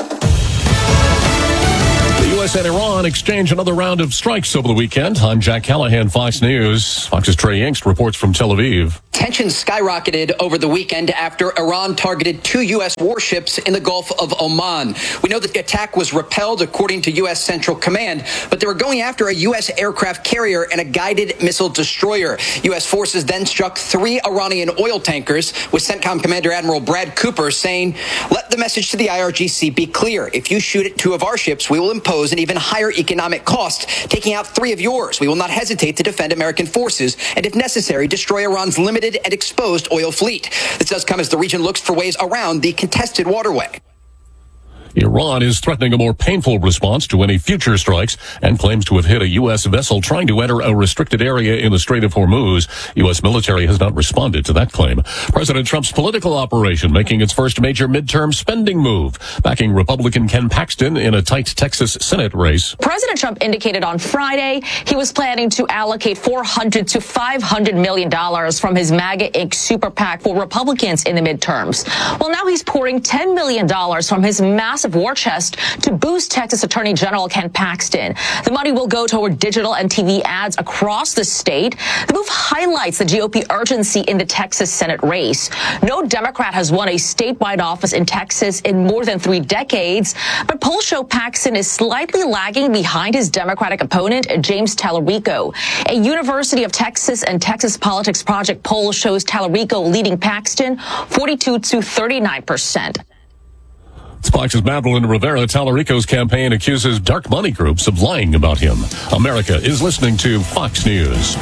The U S and Iran exchange another round of strikes over the weekend. I'm Jack Callahan, Fox News. Fox's Trey Yingst reports from Tel Aviv. Tensions skyrocketed over the weekend after Iran targeted two U S warships in the Gulf of Oman. We know that the attack was repelled, according to U S Central Command, but they were going after a U S aircraft carrier and a guided missile destroyer. U S forces then struck three Iranian oil tankers, with CENTCOM Commander Admiral Brad Cooper saying, "Let the message to the I R G C be clear. If you shoot at two of our ships, we will impose an even higher economic cost, taking out three of yours. We will not hesitate to defend American forces and, if necessary, destroy Iran's limited and exposed oil fleet." This does come as the region looks for ways around the contested waterway. Iran is threatening a more painful response to any future strikes and claims to have hit a U S vessel trying to enter a restricted area in the Strait of Hormuz. U S military has not responded to that claim. President Trump's political operation making its first major midterm spending move, backing Republican Ken Paxton in a tight Texas Senate race. President Trump indicated on Friday he was planning to allocate four hundred to five hundred million dollars from his MAGA Incorporated super PAC for Republicans in the midterms. Well, now he's pouring ten million dollars from his massive war chest to boost Texas Attorney General Ken Paxton. The money will go toward digital and T V ads across the state. The move highlights the G O P urgency in the Texas Senate race. No Democrat has won a statewide office in Texas in more than three decades, but polls show Paxton is slightly lagging behind his Democratic opponent, James Tallarico. A University of Texas and Texas Politics Project poll shows Tallarico leading Paxton forty-two to thirty-nine percent. Fox's Madeline Rivera. Tallarico's campaign accuses dark money groups of lying about him. America is listening to Fox News.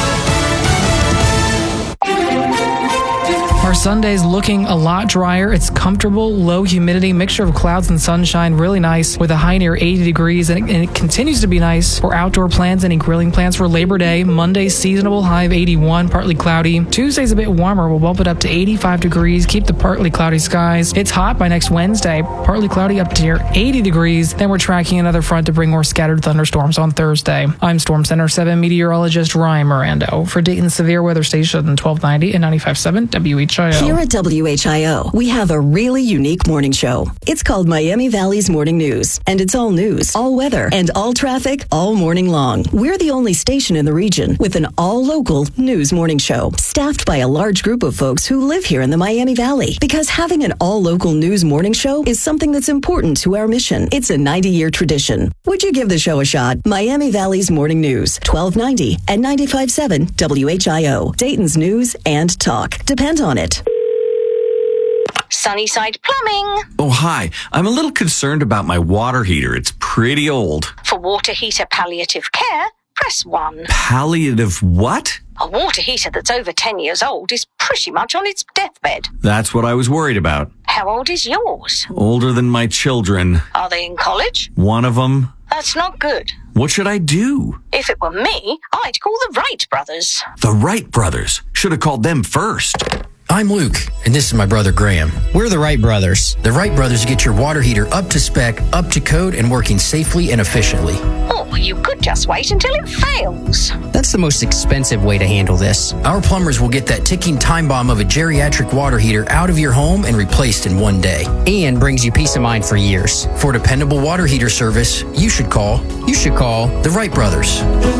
Our Sunday's looking a lot drier. It's comfortable, low humidity, mixture of clouds and sunshine, really nice with a high near eighty degrees, and it, and it continues to be nice for outdoor plans. Any grilling plans for Labor Day? Monday, seasonable, high of eighty-one, partly cloudy. Tuesday's a bit warmer. We'll bump it up to eighty-five degrees, keep the partly cloudy skies. It's hot by next Wednesday, partly cloudy up to near eighty degrees. Then we're tracking another front to bring more scattered thunderstorms on Thursday. I'm Storm Center seven meteorologist Ryan Mirando for Dayton's Severe Weather Station twelve ninety and ninety-five point seven W H I O. Here at W H I O, we have a really unique morning show. It's called Miami Valley's Morning News, and it's all news, all weather, and all traffic all morning long. We're the only station in the region with an all-local news morning show, staffed by a large group of folks who live here in the Miami Valley. Because having an all-local news morning show is something that's important to our mission. It's a ninety-year tradition. Would you give the show a shot? Miami Valley's Morning News, twelve ninety and ninety-five point seven W H I O. Dayton's news and talk. Depend on it. Sunnyside Plumbing. Oh, hi. I'm a little concerned about my water heater. It's pretty old. For water heater palliative care, press one. Palliative what? A water heater that's over ten years old is pretty much on its deathbed. That's what I was worried about. How old is yours? Older than my children. Are they in college? One of them. That's not good. What should I do? If it were me, I'd call the Wright brothers. The Wright brothers. Should have called them first. I'm Luke, and this is my brother Graham. We're the Wright Brothers. The Wright Brothers get your water heater up to spec, up to code, and working safely and efficiently. Or you could just wait until it fails. That's the most expensive way to handle this. Our plumbers will get that ticking time bomb of a geriatric water heater out of your home and replaced in one day. And brings you peace of mind for years. For dependable water heater service, you should call, you should call the Wright Brothers.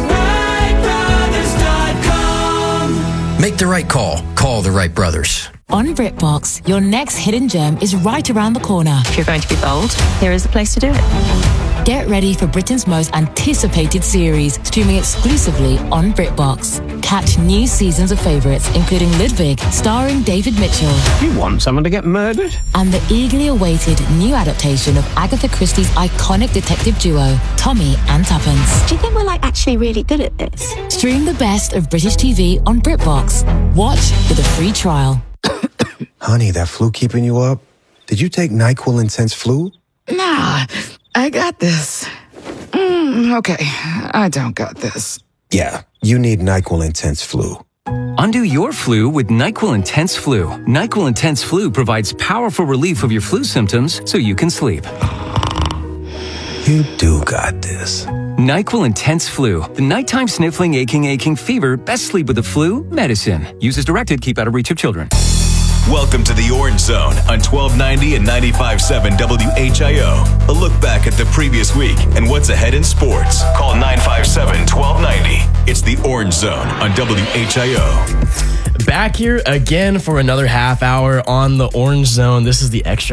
Make the right call. Call the Wright Brothers. On BritBox, your next hidden gem is right around the corner. If you're going to be bold, here is the place to do it. Get ready for Britain's most anticipated series, streaming exclusively on BritBox. Catch new seasons of favourites, including Ludwig, starring David Mitchell. You want someone to get murdered? And the eagerly awaited new adaptation of Agatha Christie's iconic detective duo, Tommy and Tuppence. Do you think we're like actually really good at this? Stream the best of British T V on BritBox. Watch with a free trial. Honey, that flu keeping you up? did you take NyQuil Intense Flu? Nah, I got this. Mm, okay, I don't got this. Yeah, you need NyQuil Intense Flu. Undo your flu with NyQuil Intense Flu. NyQuil Intense Flu provides powerful relief of your flu symptoms so you can sleep. You do got this. NyQuil Intense Flu. The nighttime sniffling, aching, aching fever. Best sleep with the flu medicine. Use as directed. Keep out of reach of children. Welcome to the Orange Zone on twelve ninety and ninety-five point seven W H I O. A look back at the previous week and what's ahead in sports. Call nine five seven, twelve ninety. It's the Orange Zone on W H I O. Back here again for another half hour on the Orange Zone. This is the extra